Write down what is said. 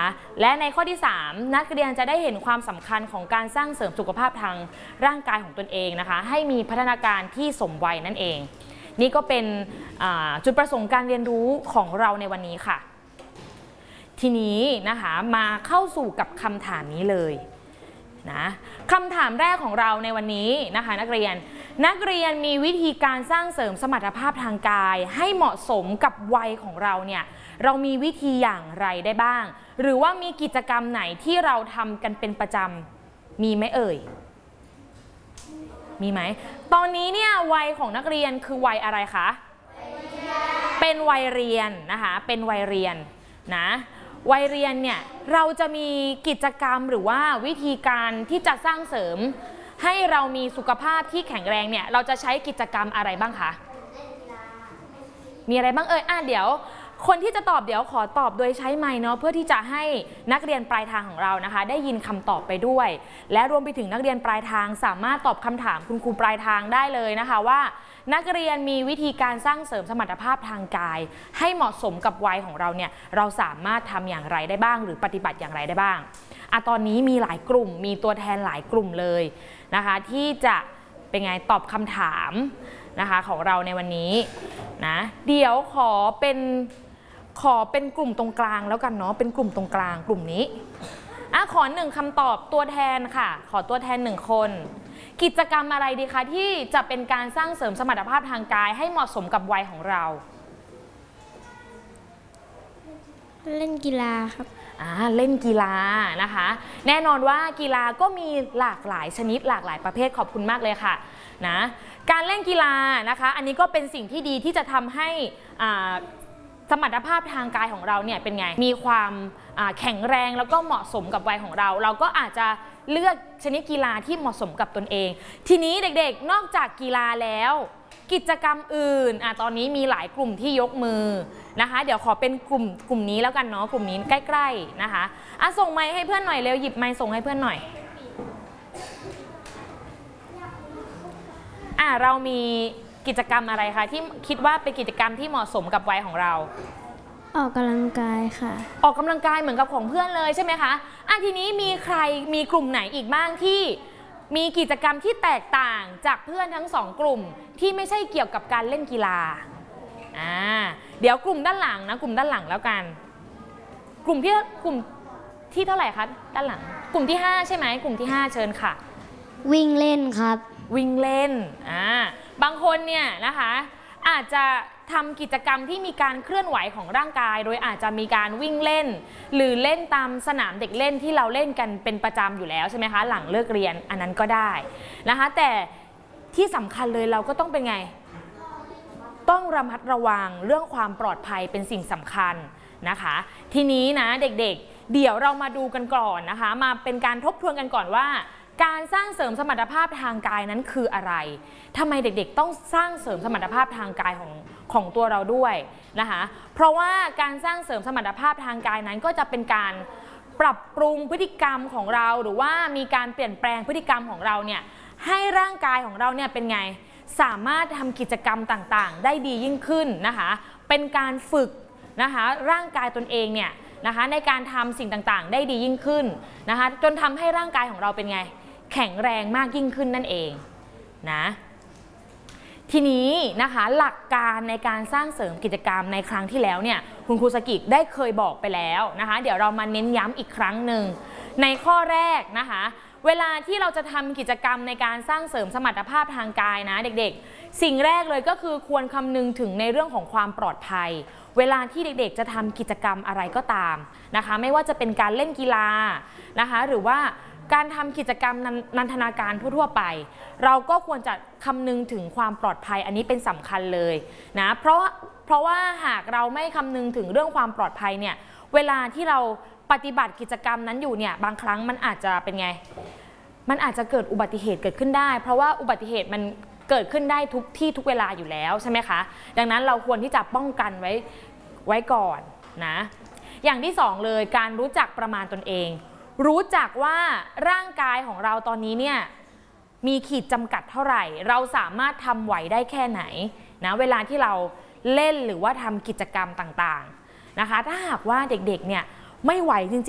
และในข้อที่ 3นักเรียนจะได้เห็นความสำคัญของการสร้างเสริมสุขภาพทางร่างกายของตนเองนะคะให้มีพัฒนาการที่สมวัยนั่นเองนี่ก็เป็นจุดประสงค์การเรียนรู้ของเราในวันนี้ค่ะทีนี้นะคะมาเข้าสู่กับคำถามนี้เลยนะคำถามแรกของเราในวันนี้นะคะนักเรียนมีวิธีการสร้างเสริมสมรรถภาพทางกายให้เหมาะสมกับวัยของเราเนี่ยเรามีวิธีอย่างไรได้บ้างหรือว่ามีกิจกรรมไหนที่เราทำกันเป็นประจำมีไหมเอ่ยมีไหมตอนนี้เนี่ยวัยของนักเรียนคือวัยอะไรคะเป็นวัยเรียนนะคะเป็นวัยเรียนนะวัยเรียนเนี่ยเราจะมีกิจกรรมหรือว่าวิธีการที่จะสร้างเสริมให้เรามีสุขภาพที่แข็งแรงเนี่ยเราจะใช้กิจกรรมอะไรบ้างคะมีอะไรบ้างเอ่ยเดี๋ยวคนที่จะตอบเดี๋ยวขอตอบโดยใช้ไมค์เนาะเพื่อที่จะให้นักเรียนปลายทางของเรานะคะได้ยินคำตอบไปด้วยและรวมไปถึงนักเรียนปลายทางสามารถตอบคำถามคุณครูปลายทางได้เลยนะคะว่านักเรียนมีวิธีการสร้างเสริมสมรรถภาพทางกายให้เหมาะสมกับวัยของเราเนี่ยเราสามารถทำอย่างไรได้บ้างหรือปฏิบัติอย่างไรได้บ้างตอนนี้มีหลายกลุ่มมีตัวแทนหลายกลุ่มเลยนะคะที่จะเป็นไงตอบคำถามนะคะของเราในวันนี้นะเดี๋ยวขอเป็นกลุ่มตรงกลางแล้วกันเนาะเป็นกลุ่มตรงกลางกลุ่มนี้ขอ1คำตอบตัวแทนค่ะขอตัวแทน1คนกิจกรรมอะไรดีคะที่จะเป็นการสร้างเสริมสมรรถภาพทางกายให้เหมาะสมกับวัยของเราเล่นกีฬาครับเล่นกีฬานะคะแน่นอนว่ากีฬาก็มีหลากหลายชนิดหลากหลายประเภทขอบคุณมากเลยค่ะนะการเล่นกีฬานะคะอันนี้ก็เป็นสิ่งที่ดีที่จะทำให้สมรรถภาพทางกายของเราเนี่ยเป็นไงมีความแข็งแรงแล้วก็เหมาะสมกับวัยของเราเราก็อาจจะเลือกชนิดกีฬาที่เหมาะสมกับตนเองทีนี้เด็กๆนอกจากกีฬาแล้วกิจกรรมอื่นตอนนี้มีหลายกลุ่มที่ยกมือนะคะเดี๋ยวขอเป็นกลุ่มนี้แล้วกันเนาะกลุ่มนี้ใกล้ๆนะคะส่งไมค์ให้เพื่อนหน่อยเร็วหยิบไมค์ส่งให้เพื่อนหน่อยเรามีกิจกรรมอะไรคะที่คิดว่าเป็นกิจกรรมที่เหมาะสมกับวัยของเราออกกำลังกายค่ะออกกำลังกายเหมือนกับของเพื่อนเลยใช่ไหมคะทีนี้มีกลุ่มไหนอีกบ้างที่มีกิจกรรมที่แตกต่างจากเพื่อนทั้ง2กลุ่มที่ไม่ใช่เกี่ยวกับการเล่นกีฬาเดี๋ยวกลุ่มด้านหลังนะกลุ่มด้านหลังแล้วกันกลุ่มที่เท่าไหร่คะด้านหลังกลุ่มที่5ใช่ไหมกลุ่มที่5เชิญค่ะวิ่งเล่นครับวิ่งเล่นบางคนเนี่ยนะคะอาจจะทำกิจกรรมที่มีการเคลื่อนไหวของร่างกายโดยอาจจะมีการวิ่งเล่นหรือเล่นตามสนามเด็กเล่นที่เราเล่นกันเป็นประจำอยู่แล้วใช่ไหมคะหลังเลิกเรียนอันนั้นก็ได้นะคะแต่ที่สำคัญเลยเราก็ต้องเป็นไงต้องระมัดระวังเรื่องความปลอดภัยเป็นสิ่งสำคัญนะคะทีนี้นะเด็กๆเดี๋ยวเรามาดูกันก่อนนะคะมาเป็นการทบทวนกันก่อนว่าการสร้างเสริมสมรรถภาพทางกายนั้นคืออะไรทำไมเด็กๆต้องสร้างเสริมสมรรถภาพทางกายของตัวเราด้วยนะคะเพราะว่าการสร้างเสริมสมรรถภาพทางกายนั้นก็จะเป็นการปรับปรุงพฤติกรรมของเราหรือว่ามีการเปลี่ยนแปลงพฤติกรรมของเราเนี่ยให้ร่างกายของเราเนี่ยเป็นไงสามารถทำกิจกรรมต่างๆได้ดียิ่งขึ้นนะคะเป็นการฝึกนะคะร่างกายตนเองเนี่ยนะคะในการทำสิ่งต่างๆได้ดียิ่งขึ้นนะคะจนทำให้ร่างกายของเราเป็นไงแข็งแรงมากยิ่งขึ้นนั่นเองนะทีนี้นะคะหลักการในการสร้างเสริมกิจกรรมในครั้งที่แล้วเนี่ยคุณครูสกิกได้เคยบอกไปแล้วนะคะเดี๋ยวเรามาเน้นย้ำอีกครั้งหนึ่งในข้อแรกนะคะเวลาที่เราจะทำกิจกรรมในการสร้างเสริมสมรรถภาพทางกายนะเด็กๆสิ่งแรกเลยก็คือควรคำนึงถึงในเรื่องของความปลอดภัยเวลาที่เด็กๆจะทำกิจกรรมอะไรก็ตามนะคะไม่ว่าจะเป็นการเล่นกีฬานะคะหรือว่าการทำกิจกรรมนันทนาการทั่วๆไปเราก็ควรจะคำนึงถึงความปลอดภัยอันนี้เป็นสำคัญเลยนะเพราะว่าหากเราไม่คำนึงถึงเรื่องความปลอดภัยเนี่ยเวลาที่เราปฏิบัติกิจกรรมนั้นอยู่เนี่ยบางครั้งมันอาจจะเป็นไงมันอาจจะเกิดอุบัติเหตุเกิดขึ้นได้เพราะว่าอุบัติเหตุมันเกิดขึ้นได้ทุกที่ทุกเวลาอยู่แล้วใช่ไหมคะดังนั้นเราควรที่จะป้องกันไว้ก่อนนะอย่างที่2เลยการรู้จักประมาณตนเองรู้จักว่าร่างกายของเราตอนนี้เนี่ยมีขีดจำกัดเท่าไหร่เราสามารถทำไหวได้แค่ไหนนะเวลาที่เราเล่นหรือว่าทำกิจกรรมต่างๆนะคะถ้าหากว่าเด็กๆเนี่ยไม่ไหวจริงๆ